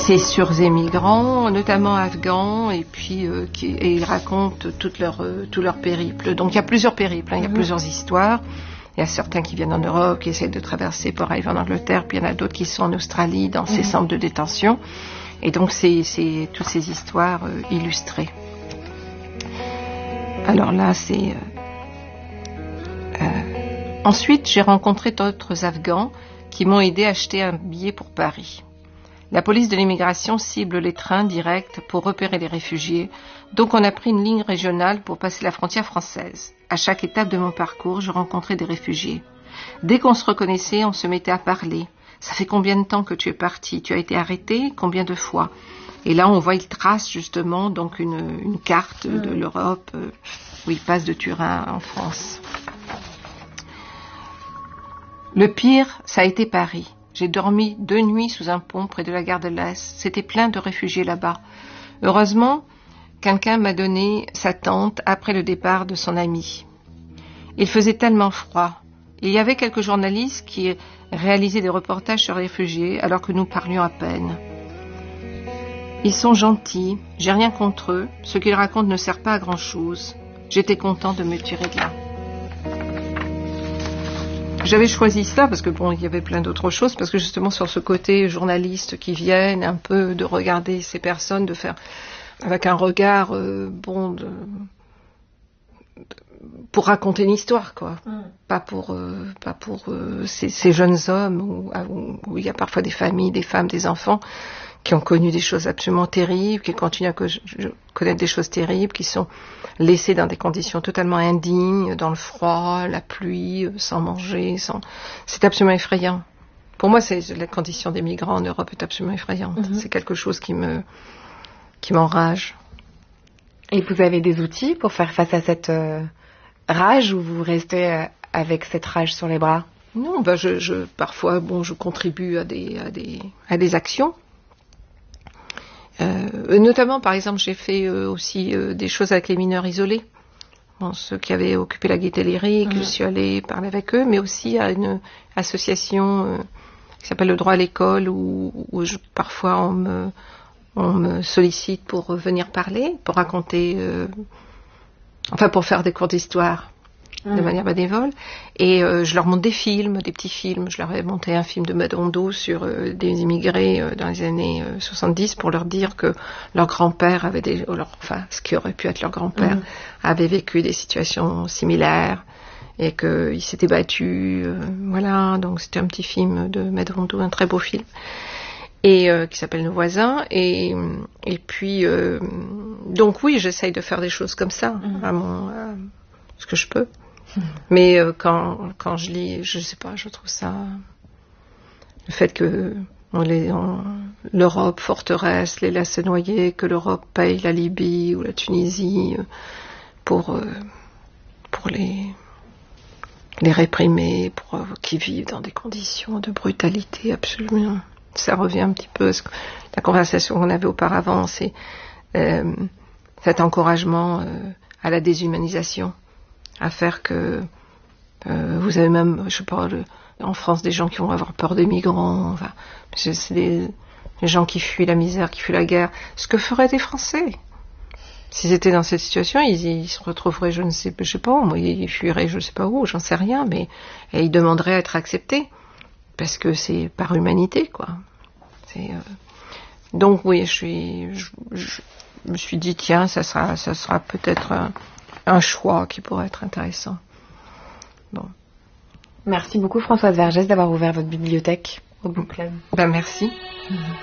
C'est sur des migrants, notamment afghans, et puis ils racontent tout leur périple. Donc il y a plusieurs périples, il y a plusieurs histoires. Il y a certains qui viennent en Europe, qui essaient de traverser pour arriver en Angleterre, puis il y en a d'autres qui sont en Australie, dans ces centres de détention. Et donc c'est toutes ces histoires illustrées. Alors là, c'est... Ensuite, j'ai rencontré d'autres Afghans qui m'ont aidé à acheter un billet pour Paris. La police de l'immigration cible les trains directs pour repérer les réfugiés, donc on a pris une ligne régionale pour passer la frontière française. À chaque étape de mon parcours, je rencontrais des réfugiés. Dès qu'on se reconnaissait, on se mettait à parler. Ça fait combien de temps que tu es parti? Tu as été arrêté? Combien de fois? Et là, on voit, il trace justement donc une carte de l'Europe où il passe de Turin en France. Le pire, ça a été Paris. J'ai dormi 2 nuits sous un pont près de la gare de l'Est. C'était plein de réfugiés là-bas. Heureusement, quelqu'un m'a donné sa tente après le départ de son ami. Il faisait tellement froid. Il y avait quelques journalistes qui réalisaient des reportages sur les réfugiés alors que nous parlions à peine. Ils sont gentils, j'ai rien contre eux. Ce qu'ils racontent ne sert pas à grand-chose. J'étais content de me tirer de là. J'avais choisi ça parce que bon, il y avait plein d'autres choses, parce que justement sur ce côté journaliste qui viennent un peu de regarder ces personnes, de faire avec un regard pour raconter une histoire, quoi. Pas pour ces jeunes hommes où il y a parfois des familles, des femmes, des enfants qui ont connu des choses absolument terribles, qui continuent à connaître des choses terribles, qui sont laissés dans des conditions totalement indignes, dans le froid, la pluie, sans manger, c'est absolument effrayant. Pour moi, la condition des migrants en Europe est absolument effrayante. C'est quelque chose qui m'enrage. Et vous avez des outils pour faire face à cette rage, ou vous restez avec cette rage sur les bras? Non, parfois, je contribue à des actions. Notamment, par exemple, j'ai fait aussi des choses avec les mineurs isolés. Ceux qui avaient occupé la Gaîté Lyrique, je suis allée parler avec eux, mais aussi à une association qui s'appelle le droit à l'école, où parfois on me sollicite pour venir parler, pour raconter, pour faire des cours d'histoire de manière bénévole. Et je leur montre des films, des petits films. Je leur ai monté un film de Madondo sur des immigrés dans les années 70 pour leur dire que leur grand-père avait ce qui aurait pu être leur grand-père, avait vécu des situations similaires et qu'ils s'étaient battus. Voilà, donc c'était un petit film de Madondo, un très beau film. Et qui s'appelle Nos voisins, et puis donc oui, j'essaye de faire des choses comme ça à ce que je peux. Mais quand je lis, je sais pas, je trouve ça, le fait que l'Europe forteresse les laisse noyer, que l'Europe paye la Libye ou la Tunisie pour les réprimer, pour qu'ils vivent dans des conditions de brutalité absolument. Ça revient un petit peu à la conversation qu'on avait auparavant, c'est cet encouragement à la déshumanisation, à faire que vous avez même, je sais pas, en France, des gens qui vont avoir peur des migrants, c'est des gens qui fuient la misère, qui fuient la guerre. Ce que feraient des Français s'ils étaient dans cette situation, ils se retrouveraient, je sais pas, moi, ils fuiraient je sais pas où, j'en sais rien, mais et ils demanderaient à être acceptés. Parce que c'est par humanité, quoi. Donc oui, je me suis dit, tiens, ça sera peut-être un choix qui pourrait être intéressant. Bon. Merci beaucoup Françoise Vergès d'avoir ouvert votre bibliothèque au Book Club. Merci.